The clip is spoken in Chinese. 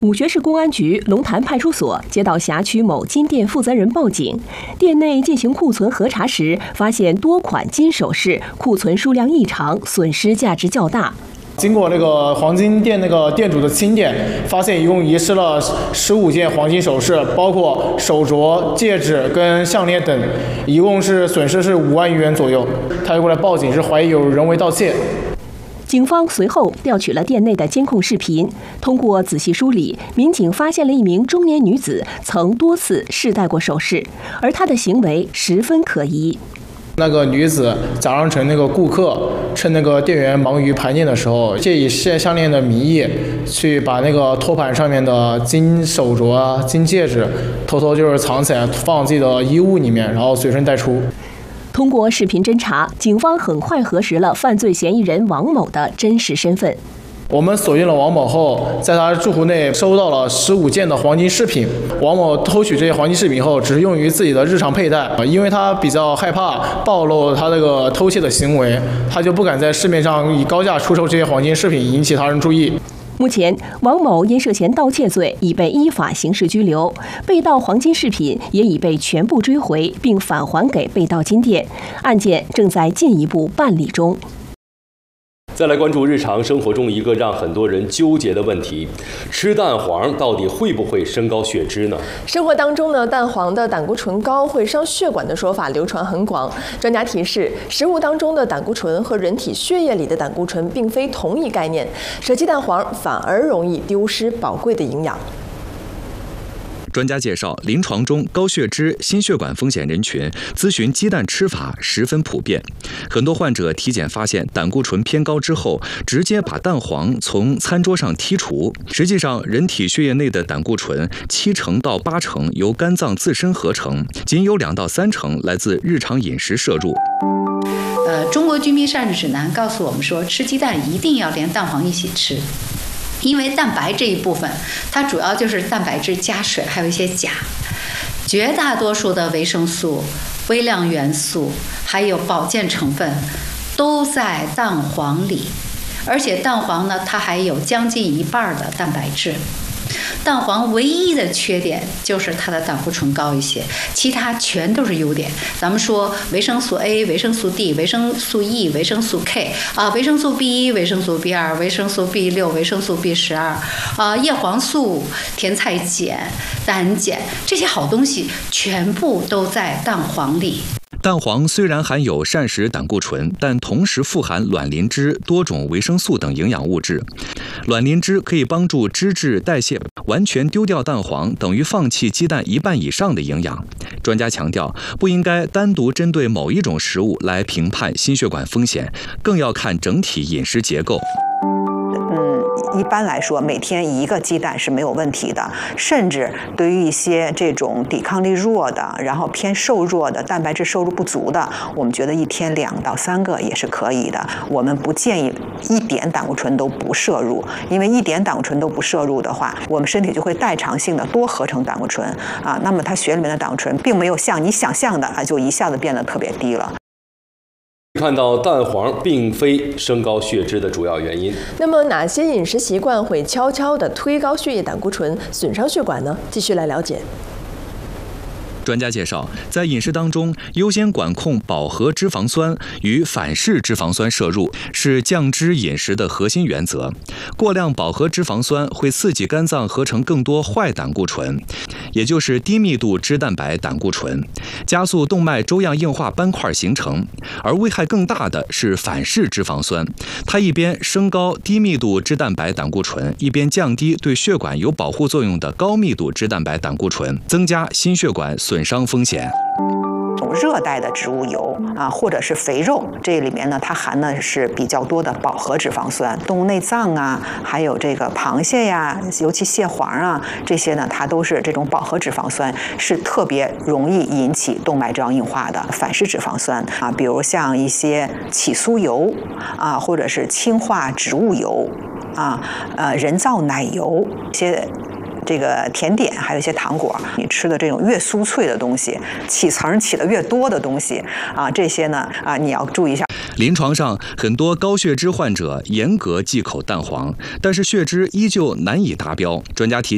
武穴市公安局龙潭派出所接到辖区某金店负责人报警，店内进行库存核查时，发现多款金首饰库存数量异常，损失价值较大。 经过那个黄金店那个店主的清点，发现一共遗失了15件黄金首饰，包括手镯、戒指跟项链等，一共是损失是5万余元左右。他就过来报警，是怀疑有人为盗窃。 警方随后调取了店内的监控视频，通过仔细梳理，民警发现了一名中年女子曾多次试戴过首饰，而她的行为十分可疑。 那个女子假装成那个顾客，趁那个店员忙于盘点的时候，借以试项链的名义，去把那个托盘上面的金手镯啊、金戒指，偷偷就是藏起来，放自己的衣物里面，然后随身带出。 通过视频侦查，警方很快核实了犯罪嫌疑人王某的真实身份。 我们锁定了王某后，在他住户内收到了15件的黄金饰品。王某偷取这些黄金饰品后，只是用于自己的日常佩戴，因为他比较害怕暴露他这个偷窃的行为，他就不敢在市面上以高价出售这些黄金饰品，引起他人注意。 目前，王某因涉嫌盗窃罪已被依法刑事拘留，被盗黄金饰品也已被全部追回，并返还给被盗金店。案件正在进一步办理中。 再来关注日常生活中一个让很多人纠结的问题：吃蛋黄到底会不会升高血脂呢？ 生活当中呢，蛋黄的胆固醇高会伤血管的说法流传很广。专家提示，食物当中的胆固醇和人体血液里的胆固醇并非同一概念，舍弃蛋黄反而容易丢失宝贵的营养。 专家介绍，临床中高血脂、心血管风险人群咨询鸡蛋吃法十分普遍。很多患者体检发现胆固醇偏高之后，直接把蛋黄从餐桌上剔除。实际上，人体血液内的胆固醇70%到80%由肝脏自身合成，仅有2到3成来自日常饮食摄入。 中国居民膳食指南告诉我们说，吃鸡蛋一定要连蛋黄一起吃。因为蛋白这一部分，它主要就是蛋白质加水，还有一些钾。绝大多数的维生素、微量元素，还有保健成分，都在蛋黄里。而且蛋黄呢，它还有将近1半的蛋白质。蛋黄唯一的缺点就是它的胆固醇高一些，其他全都是优点。咱们说维生素 A、维生素 D、维生素 E、维生素 K 维生素 B1、维生素 B2、维生素 B6、维生素 B12叶黄素、甜菜碱、胆碱，这些好东西全部都在蛋黄里。 蛋黄虽然含有膳食胆固醇，但同时富含卵磷脂、多种维生素等营养物质。卵磷脂可以帮助脂质代谢，完全丢掉蛋黄等于放弃鸡蛋1半以上的营养。专家强调，不应该单独针对某一种食物来评判心血管风险，更要看整体饮食结构。 一般来说，每天1个鸡蛋是没有问题的，甚至对于一些这种抵抗力弱的，然后偏瘦弱的、蛋白质摄入不足的，我们觉得一天2到3个也是可以的。我们不建议一点胆固醇都不摄入，因为一点胆固醇都不摄入的话，我们身体就会代偿性的多合成胆固醇那么它血里面的胆固醇并没有像你想象的就一下子变得特别低了。 看到蛋黄并非升高血脂的主要原因， 那么哪些饮食习惯会悄悄地推高血液胆固醇，损伤血管呢？继续来了解。 专家介绍，在饮食当中，优先管控饱和脂肪酸与反式脂肪酸摄入是降脂饮食的核心原则。过量饱和脂肪酸会刺激肝脏合成更多坏胆固醇，也就是低密度脂蛋白胆固醇，加速动脉粥样硬化斑块形成。而危害更大的是反式脂肪酸，它一边升高低密度脂蛋白胆固醇，一边降低对血管有保护作用的高密度脂蛋白胆固醇，增加心血管损伤风险。 热带的植物油或者是肥肉，这里面呢它含的是比较多的饱和脂肪酸，动物内脏还有这个螃蟹呀，尤其蟹黄这些呢，它都是这种饱和脂肪酸，是特别容易引起动脉粥样硬化的。反式脂肪酸比如像一些起酥油或者是氢化植物油人造奶油，一些这个甜点，还有一些糖果，你吃的这种越酥脆的东西，起层起的越多的东西这些呢你要注意一下。 临床上，很多高血脂患者严格忌口蛋黄，但是血脂依旧难以达标。专家提